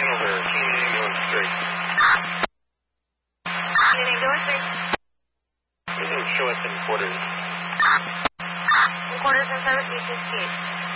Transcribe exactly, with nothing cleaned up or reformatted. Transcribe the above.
over Canadian Ambulance three. Canadian Ambulance three. You can show us in quarters. In quarters and service, you sixty-eight.